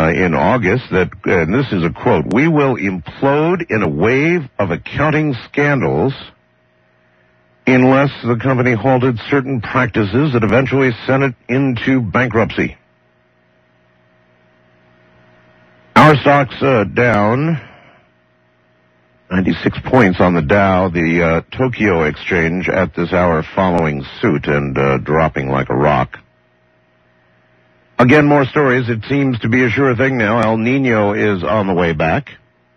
in August that, and this is a quote, "We will implode in a wave of accounting scandals unless the company halted certain practices that eventually sent it into bankruptcy." Our stock's down 96 points on the Dow, the Tokyo Exchange at this hour following suit and dropping like a rock. Again, more stories. It seems to be a sure thing now. El Nino is on the way back.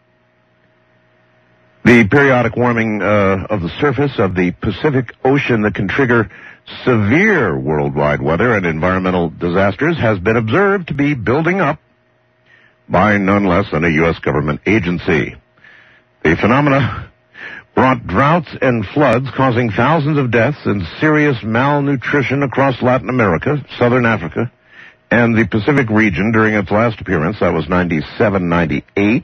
The periodic warming of the surface of the Pacific Ocean that can trigger severe worldwide weather and environmental disasters has been observed to be building up by none less than a U.S. government agency. The phenomena brought droughts and floods, causing thousands of deaths and serious malnutrition across Latin America, Southern Africa, and the Pacific region during its last appearance. That was 97, 98.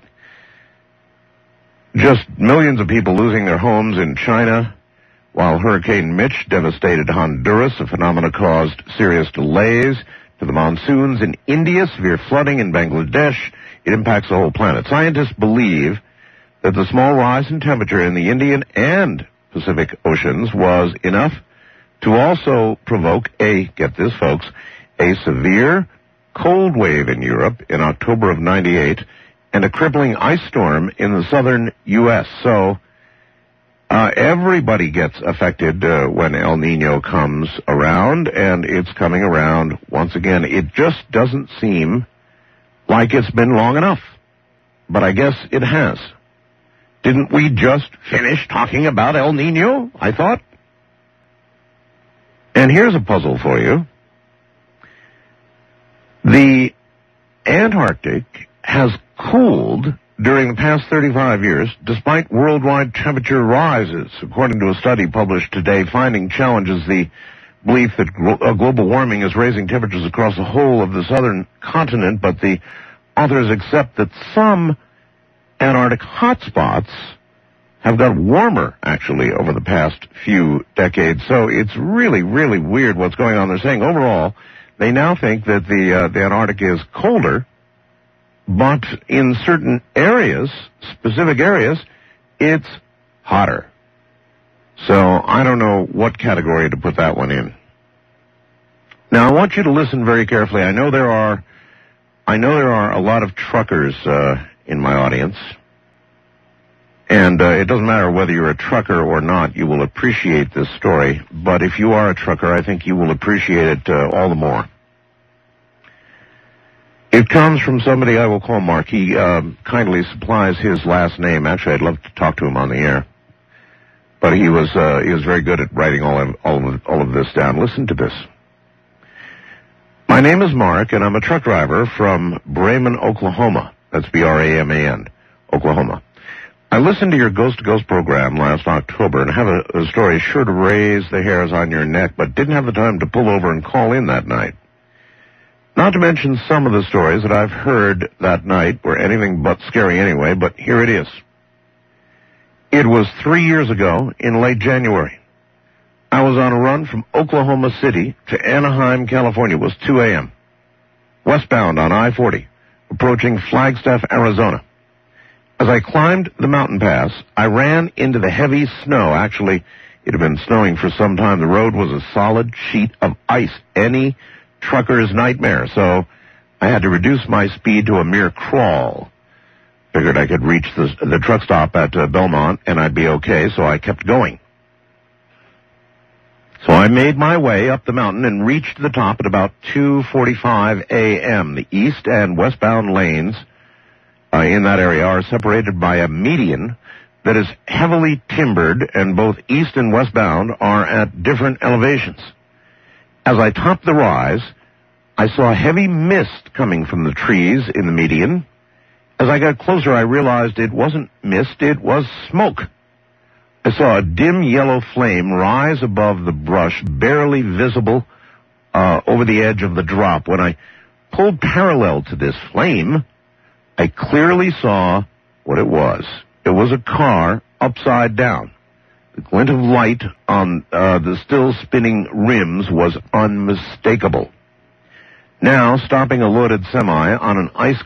Just millions of people losing their homes in China, while Hurricane Mitch devastated Honduras. The phenomena caused serious delays to the monsoons in India, severe flooding in Bangladesh. It impacts the whole planet. Scientists believe that the small rise in temperature in the Indian and Pacific Oceans was enough to also provoke get this folks, a severe cold wave in Europe in October of 98 and a crippling ice storm in the southern U.S. So everybody gets affected when El Nino comes around, and it's coming around once again. It just doesn't seem like it's been long enough, but I guess it has. Didn't we just finish talking about El Nino, I thought? And here's a puzzle for you. The Antarctic has cooled during the past 35 years, despite worldwide temperature rises, according to a study published today. Finding challenges the belief that global warming is raising temperatures across the whole of the southern continent, but the authors accept that some Antarctic hotspots have got warmer, actually, over the past few decades. So it's really, really weird what's going on. They're saying overall, they now think that the Antarctic is colder, but in certain areas, specific areas, it's hotter. So I don't know what category to put that one in. Now I want you to listen very carefully. I know there are a lot of truckers in my audience, and it doesn't matter whether you're a trucker or not. You will appreciate this story. But if you are a trucker, I think you will appreciate it all the more. It comes from somebody I will call Mark. He kindly supplies his last name. Actually, I'd love to talk to him on the air. But he was very good at writing all of this down. Listen to this. My name is Mark, and I'm a truck driver from Bremen, Oklahoma. That's B-R-A-M-A-N, Oklahoma. I listened to your Ghost to Ghost program last October and have a story sure to raise the hairs on your neck, but didn't have the time to pull over and call in that night. Not to mention some of the stories that I've heard that night were anything but scary anyway, but here it is. It was 3 years ago in late January. I was on a run from Oklahoma City to Anaheim, California. It was 2 a.m. Westbound on I-40, approaching Flagstaff, Arizona. As I climbed the mountain pass, I ran into the heavy snow. Actually, it had been snowing for some time. The road was a solid sheet of ice. Any trucker's nightmare, so I had to reduce my speed to a mere crawl. Figured I could reach the truck stop at Belmont and I'd be okay, so I kept going. So I made my way up the mountain and reached the top at about 2:45 a.m. The east and westbound lanes in that area are separated by a median that is heavily timbered, and both east and westbound are at different elevations. As I topped the rise, I saw heavy mist coming from the trees in the median. As I got closer, I realized it wasn't mist, it was smoke. I saw a dim yellow flame rise above the brush, barely visible over the edge of the drop. When I pulled parallel to this flame, I clearly saw what it was. It was a car upside down. The glint of light on the still spinning rims was unmistakable. Now, stopping a loaded semi on an ice